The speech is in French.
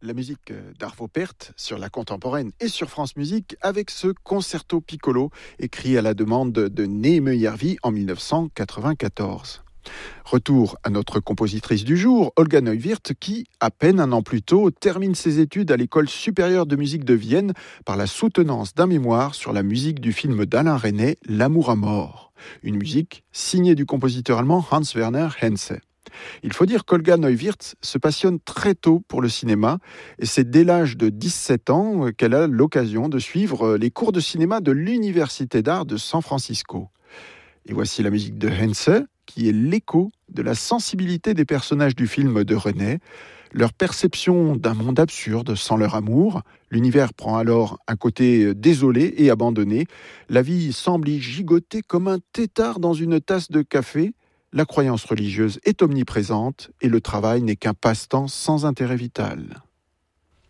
La musique d'Arvo Pärt sur la contemporaine et sur France Musique avec ce concerto piccolo écrit à la demande de Neeme Järvi en 1994. Retour à notre compositrice du jour, Olga Neuwirth, qui, à peine un an plus tôt, termine ses études à l'École supérieure de musique de Vienne par la soutenance d'un mémoire sur la musique du film d'Alain Resnais, L'amour à mort. Une musique signée du compositeur allemand Hans Werner Henze. Il faut dire qu'Olga Neuwirth se passionne très tôt pour le cinéma et c'est dès l'âge de 17 ans qu'elle a l'occasion de suivre les cours de cinéma de l'Université d'art de San Francisco. Et voici la musique de Henze, qui est l'écho de la sensibilité des personnages du film de Resnais, leur perception d'un monde absurde sans leur amour. L'univers prend alors un côté désolé et abandonné. La vie semble y gigoter comme un tétard dans une tasse de café. La croyance religieuse est omniprésente et le travail n'est qu'un passe-temps sans intérêt vital.